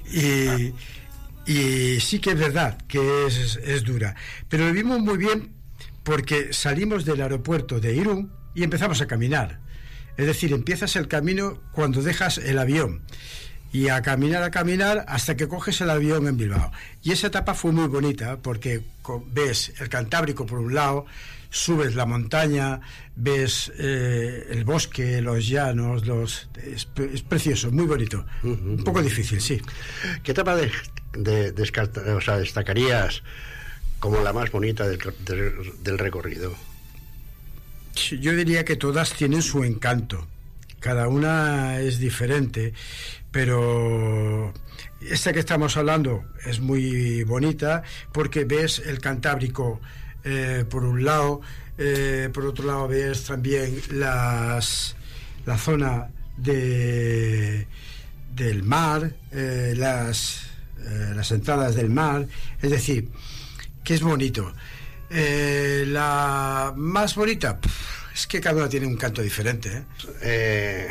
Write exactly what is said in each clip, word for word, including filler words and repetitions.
Y, y sí que es verdad que es, es dura, pero lo vimos muy bien porque salimos del aeropuerto de Irún y empezamos a caminar. Es decir, empiezas el camino cuando dejas el avión y a caminar, a caminar hasta que coges el avión en Bilbao. Y esa etapa fue muy bonita porque ves el Cantábrico por un lado, subes la montaña, ves eh, el bosque, los llanos, los es, es precioso, muy bonito. Uh-huh. Un poco difícil, sí. ¿Qué etapa de, de, de o sea, destacarías como la más bonita del, del, del recorrido? Yo diría que todas tienen su encanto. Cada una es diferente, pero esta que estamos hablando es muy bonita porque ves el Cantábrico eh, por un lado, eh, por otro lado ves también las la zona de del mar, eh, las eh, las entradas del mar, es decir, que es bonito. Eh, la más bonita, pff, es que cada una tiene un canto diferente, ¿eh? Eh,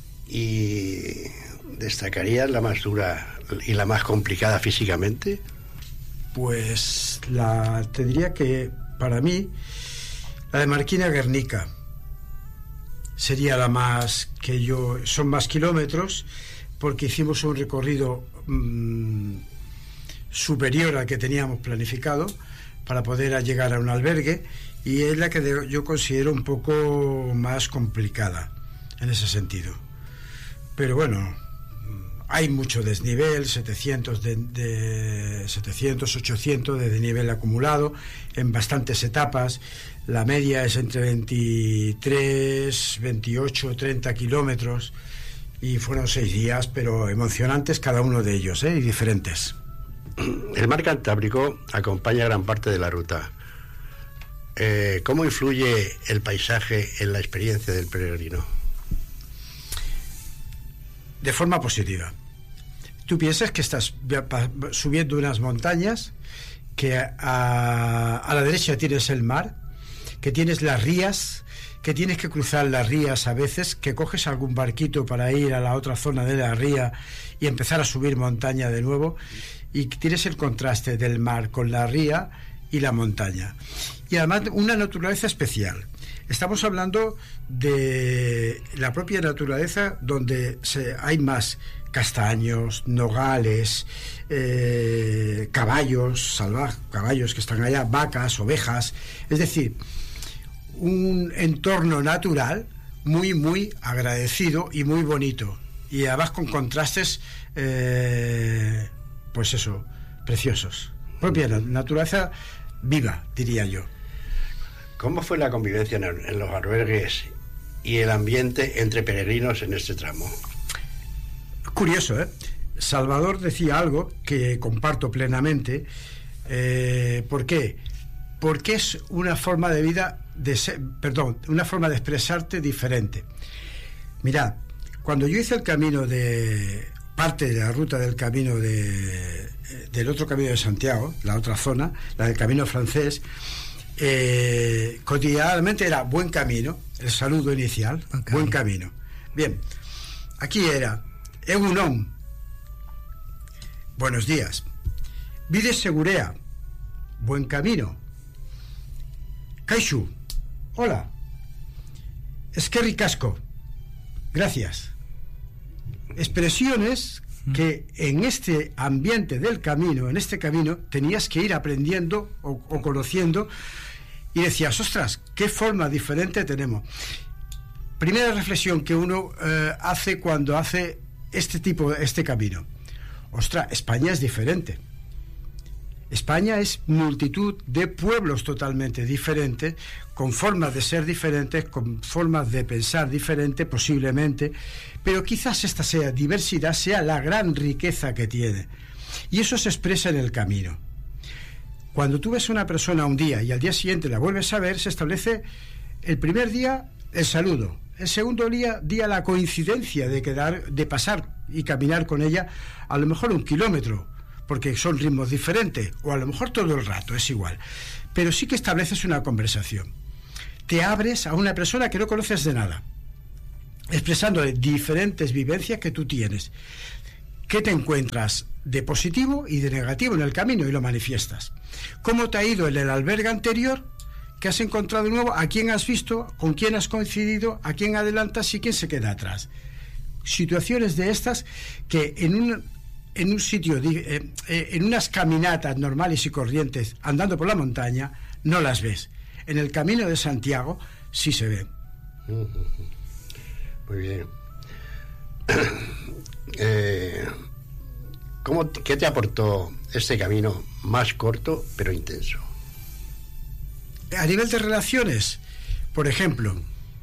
¿Y destacarías la más dura y la más complicada físicamente? Pues la te diría que para mí la de Marquina Guernica sería la más que yo, son más kilómetros porque hicimos un recorrido mmm, superior al que teníamos planificado para poder llegar a un albergue, y es la que de, yo considero un poco más complicada en ese sentido. Pero bueno, hay mucho desnivel, setecientos de, de setecientos, ochocientos de desnivel acumulado en bastantes etapas. La media es entre veintitrés, veintiocho, treinta kilómetros, y fueron seis días, pero emocionantes cada uno de ellos, ¿eh? Y diferentes. El mar Cantábrico acompaña gran parte de la ruta. Eh, ¿Cómo influye el paisaje en la experiencia del peregrino? De forma positiva. Tú piensas que estás subiendo unas montañas, que a, a la derecha tienes el mar, que tienes las rías, que tienes que cruzar las rías a veces, que coges algún barquito para ir a la otra zona de la ría y empezar a subir montaña de nuevo, y tienes el contraste del mar con la ría y la montaña, y además una naturaleza especial. Estamos hablando de la propia naturaleza, donde se, hay más castaños, nogales, eh, caballos salvajes, caballos que están allá, vacas, ovejas, es decir, un entorno natural muy muy agradecido y muy bonito, y además con contrastes eh, pues eso, preciosos, propia naturaleza viva, diría yo. ¿Cómo fue la convivencia en, el, en los albergues y el ambiente entre peregrinos en este tramo? Curioso, ¿eh? Salvador decía algo que comparto plenamente. Eh, ¿Por qué? Porque es una forma de vida, de ser, perdón, una forma de expresarte diferente. Mirad, cuando yo hice el camino de parte de la ruta del camino de del otro camino de Santiago, la otra zona, la del camino francés, eh, cotidianamente era buen camino, el saludo inicial, okay. Buen camino. Bien, aquí era Egunon, buenos días. Bide segurea, buen camino. Kaixu, hola. Eskerrik asko, gracias. Expresiones que en este ambiente del camino, en este camino, tenías que ir aprendiendo o, o conociendo, y decías, ostras, qué forma diferente tenemos. Primera reflexión que uno eh, hace cuando hace este tipo, este camino. Ostras, España es diferente. España es multitud de pueblos totalmente diferentes, con formas de ser diferentes, con formas de pensar diferentes, posiblemente, pero quizás esta sea diversidad, sea la gran riqueza que tiene. Y eso se expresa en el camino. Cuando tú ves a una persona un día y al día siguiente la vuelves a ver, se establece el primer día el saludo, el segundo día, día la coincidencia de quedar, de pasar y caminar con ella a lo mejor un kilómetro, porque son ritmos diferentes, o a lo mejor todo el rato, es igual, pero sí que estableces una conversación, te abres a una persona que no conoces de nada, expresándole diferentes vivencias que tú tienes. ¿Qué te encuentras? de positivo y de negativo en el camino y lo manifiestas. ¿Cómo te ha ido en el albergue anterior? ¿Qué has encontrado nuevo? ¿A quién has visto? ¿Con quién has coincidido? ¿A quién adelantas y quién se queda atrás? Situaciones de estas que en un, en un sitio, eh, eh, en unas caminatas normales y corrientes, andando por la montaña, no las ves. En el Camino de Santiago sí se ven. Muy bien. eh, ¿cómo, ¿Qué te aportó este camino más corto pero intenso? A nivel de relaciones, por ejemplo,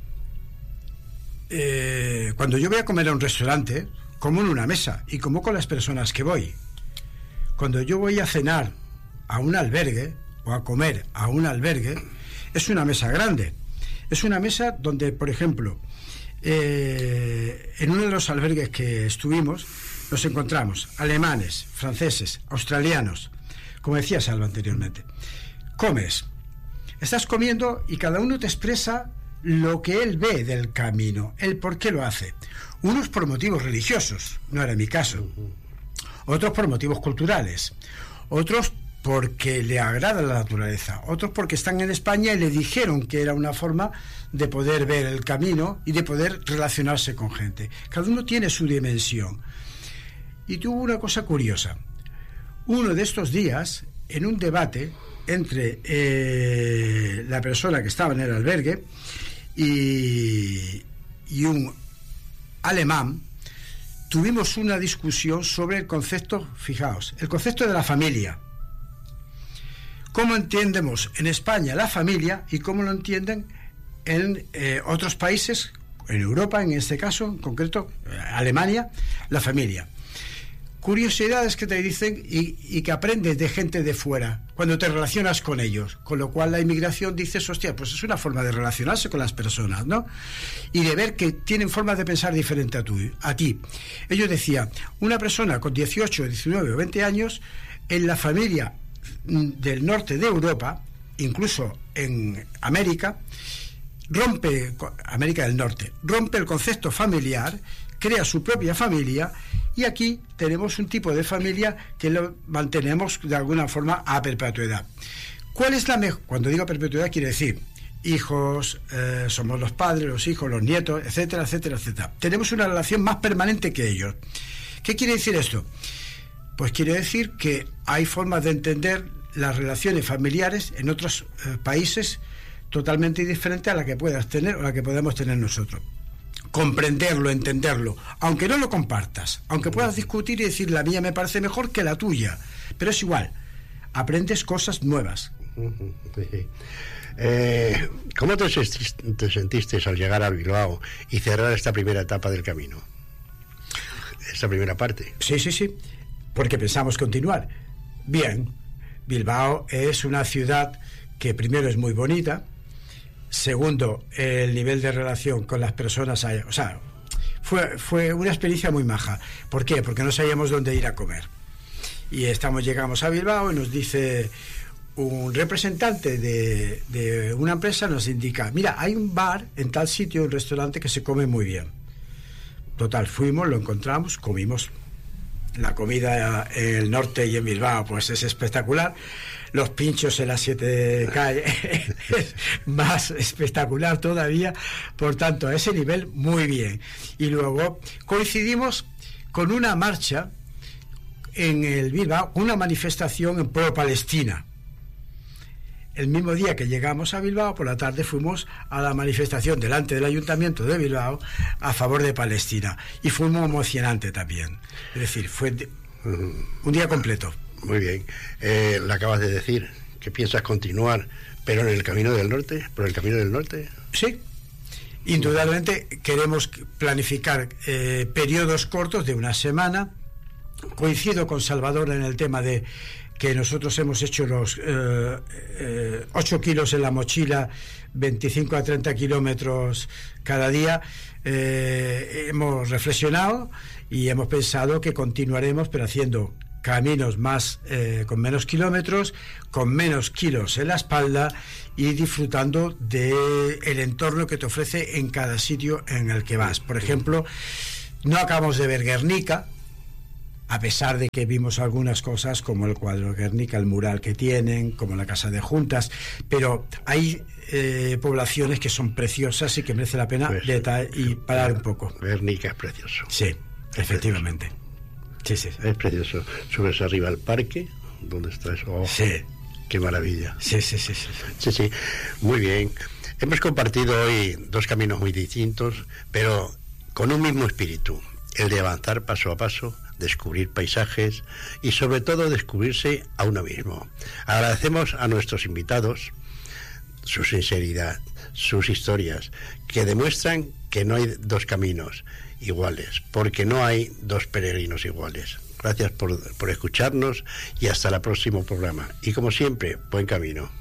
eh, cuando yo voy a comer a un restaurante, como en una mesa y como con las personas que voy. Cuando yo voy a cenar a un albergue o a comer a un albergue, es una mesa grande. Es una mesa donde, por ejemplo, eh, en uno de los albergues que estuvimos, nos encontramos alemanes, franceses, australianos, como decía Salva anteriormente. Comes. Estás comiendo y cada uno te expresa lo que él ve del camino, el por qué lo hace. Unos por motivos religiosos, no era mi caso. Otros por motivos culturales. Otros porque le agrada la naturaleza. Otros porque están en España y le dijeron que era una forma de poder ver el camino y de poder relacionarse con gente. Cada uno tiene su dimensión. Y tuvo una cosa curiosa. Uno de estos días, en un debate entre eh, la persona que estaba en el albergue y, y un alemán, tuvimos una discusión sobre el concepto, fijaos, el concepto de la familia. ¿Cómo entendemos en España la familia y cómo lo entienden en eh, otros países, en Europa, en este caso, en concreto, Alemania, la familia? Curiosidades que te dicen y, y que aprendes de gente de fuera cuando te relacionas con ellos, con lo cual la inmigración dices, hostia, pues es una forma de relacionarse con las personas, ¿no? Y de ver que tienen formas de pensar diferente a, tu, a ti. Ellos decían, una persona con dieciocho, diecinueve o veinte años en la familia del norte de Europa, incluso en América, rompe, América del Norte, rompe el concepto familiar, crea su propia familia. Y aquí tenemos un tipo de familia que lo mantenemos de alguna forma a perpetuidad. ¿Cuál es la mejor? Cuando digo perpetuidad quiere decir hijos, eh, somos los padres, los hijos, los nietos, etcétera, etcétera, etcétera. Tenemos una relación más permanente que ellos. ¿Qué quiere decir esto? Pues quiere decir que hay formas de entender las relaciones familiares en otros eh, países totalmente diferentes a la que puedas tener o la que podemos tener nosotros. Comprenderlo, entenderlo, aunque no lo compartas, aunque puedas discutir y decir la mía me parece mejor que la tuya, pero es igual, aprendes cosas nuevas. Sí. Eh, ¿Cómo te, te sentiste al llegar a Bilbao y cerrar esta primera etapa del camino? Esta primera parte. Sí, sí, sí, porque pensamos continuar. Bien, Bilbao es una ciudad que primero es muy bonita. Segundo, el nivel de relación con las personas, o sea, fue, fue una experiencia muy maja. ¿Por qué? Porque no sabíamos dónde ir a comer. Y estamos, llegamos a Bilbao y nos dice un representante de, de una empresa, nos indica, mira, hay un bar en tal sitio, un restaurante que se come muy bien. Total, fuimos, lo encontramos, comimos. La comida en el norte y en Bilbao pues es espectacular. Los pinchos en las siete calles es más espectacular todavía. Por tanto, a ese nivel muy bien. Y luego coincidimos con una marcha en el Bilbao, una manifestación en pro Palestina. El mismo día que llegamos a Bilbao, por la tarde fuimos a la manifestación delante del Ayuntamiento de Bilbao a favor de Palestina. Y fue muy emocionante también. Es decir, fue un día completo. Muy bien. Eh, le acabas de decir que piensas continuar, pero en el Camino del Norte, por el Camino del Norte. Sí. Indudablemente queremos planificar eh, periodos cortos de una semana. Coincido con Salvador en el tema de que nosotros hemos hecho los eh, eh, ocho kilos en la mochila, veinticinco a treinta kilómetros cada día. Eh, hemos reflexionado y hemos pensado que continuaremos, pero haciendo caminos más eh, con menos kilómetros, con menos kilos en la espalda y disfrutando de el entorno que te ofrece en cada sitio en el que vas. Por ejemplo, no acabamos de ver Guernica, a pesar de que vimos algunas cosas como el cuadro de Guernica, el mural que tienen, como la Casa de Juntas, pero hay eh, poblaciones que son preciosas y que merece la pena pues, detallar y parar un poco. Guernica es precioso. Sí, es efectivamente. Sí, sí, sí. Es precioso. Subes arriba al parque, donde está eso. Oh, sí. Qué maravilla. Sí, sí, sí, sí. Sí, sí. Muy bien. Hemos compartido hoy dos caminos muy distintos, pero con un mismo espíritu, el de avanzar paso a paso, descubrir paisajes y sobre todo descubrirse a uno mismo. Agradecemos a nuestros invitados su sinceridad, sus historias, que demuestran que no hay dos caminos iguales, porque no hay dos peregrinos iguales. Gracias por, por escucharnos y hasta el próximo programa. Y como siempre, buen camino.